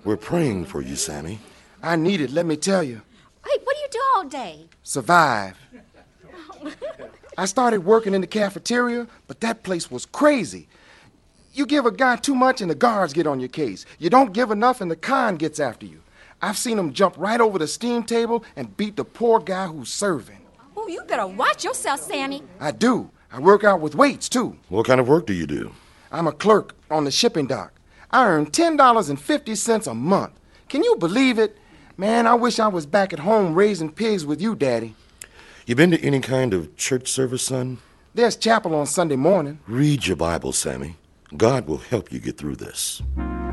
We're praying for you, Sammy. I need it, let me tell you. Hey, what do you do all day? Survive. I started working in the cafeteria, but that place was crazy. You give a guy too much and the guards get on your case. You don't give enough and the con gets after you. I've seen them jump right over the steam table and beat the poor guy who's serving. Oh, you better watch yourself, Sammy. I do. I work out with weights, too. What kind of work do you do? I'm a clerk on the shipping dock. I earn $10.50 a month. Can you believe it? Man, I wish I was back at home raising pigs with you, Daddy. You been to any kind of church service, son? There's chapel on Sunday morning. Read your Bible, Sammy. God will help you get through this.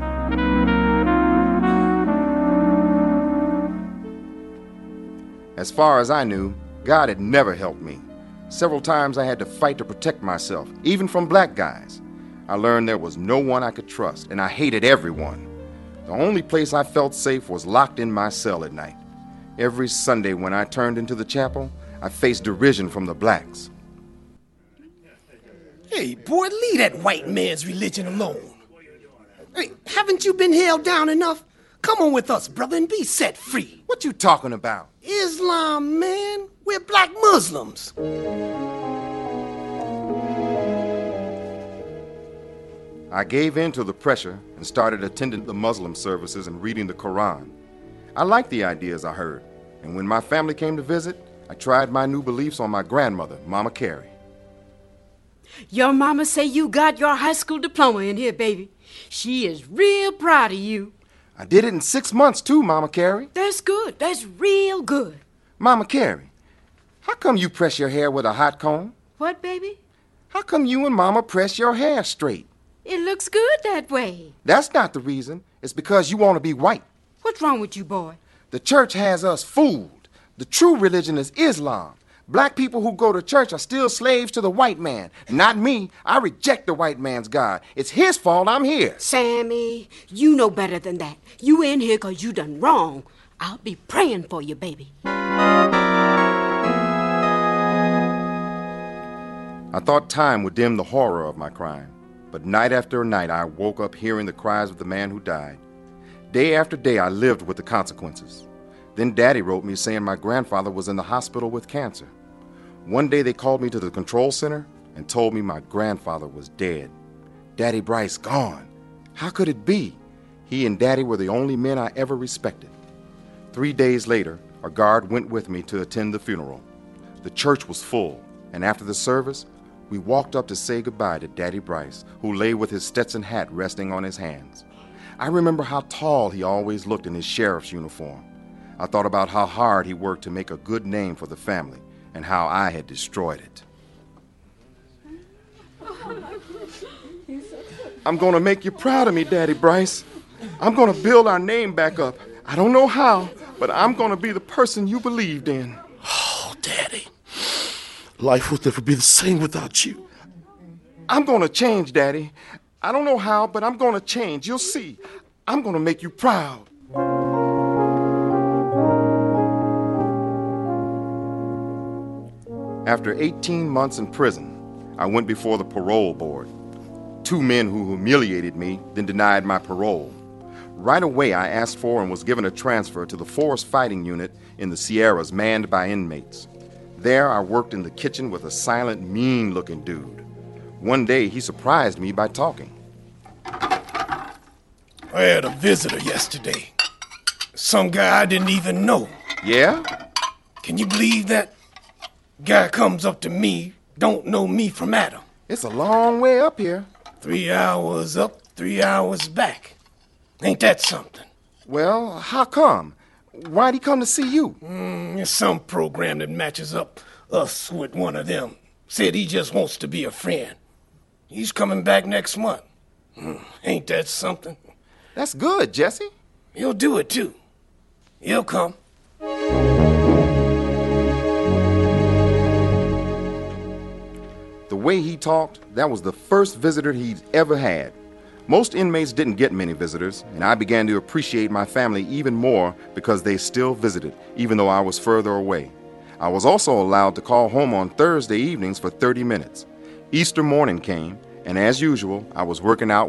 As far as I knew, God had never helped me. Several times I had to fight to protect myself, even from black guys. I learned there was no one I could trust, and I hated everyone. The only place I felt safe was locked in my cell at night. Every Sunday when I turned into the chapel, I faced derision from the blacks. Hey, boy, leave that white man's religion alone. Hey, haven't you been held down enough? Come on with us, brother, and be set free. What you talking about? Islam, man. We're black Muslims. I gave in to the pressure and started attending the Muslim services and reading the Quran. I liked the ideas I heard, and when my family came to visit, I tried my new beliefs on my grandmother, Mama Carey. Your mama say you got your high school diploma in here, baby. She is real proud of you. I did it in 6 months, too, Mama Carey. That's good. That's real good. Mama Carey, how come you press your hair with a hot comb? What, baby? How come you and Mama press your hair straight? It looks good that way. That's not the reason. It's because you want to be white. What's wrong with you, boy? The church has us fooled. The true religion is Islam. Black people who go to church are still slaves to the white man. Not me. I reject the white man's God. It's his fault I'm here. Sammy, you know better than that. You in here 'cause you done wrong. I'll be praying for you, baby. I thought time would dim the horror of my crime. But night after night, I woke up hearing the cries of the man who died. Day after day, I lived with the consequences. Then Daddy wrote me saying my grandfather was in the hospital with cancer. One day they called me to the control center and told me my grandfather was dead. Daddy Bryce gone. How could it be? He and Daddy were the only men I ever respected. 3 days later, a guard went with me to attend the funeral. The church was full, and after the service, we walked up to say goodbye to Daddy Bryce, who lay with his Stetson hat resting on his hands. I remember how tall he always looked in his sheriff's uniform. I thought about how hard he worked to make a good name for the family and how I had destroyed it. I'm going to make you proud of me, Daddy Bryce. I'm going to build our name back up. I don't know how, but I'm going to be the person you believed in. Oh, Daddy. Life will never be the same without you. I'm going to change, Daddy. I don't know how, but I'm going to change. You'll see. I'm going to make you proud. After 18 months in prison, I went before the parole board. 2 men who humiliated me, then denied my parole. Right away, I asked for and was given a transfer to the Forest Fighting Unit in the Sierras, manned by inmates. There, I worked in the kitchen with a silent, mean-looking dude. One day, he surprised me by talking. I had a visitor yesterday. Some guy I didn't even know. Yeah? Can you believe that? Guy comes up to me, don't know me from Adam. It's a long way up here. 3 hours up, 3 hours back. Ain't that something? Well, how come? Why'd he come to see you? It's some program that matches up us with one of them. Said he just wants to be a friend. He's coming back next month. Ain't that something? That's good, Jesse. He'll do it, too. He'll come. The way he talked, that was the first visitor he'd ever had. Most inmates didn't get many visitors, and I began to appreciate my family even more because they still visited, even though I was further away. I was also allowed to call home on Thursday evenings for 30 minutes. Easter morning came, and as usual, I was working out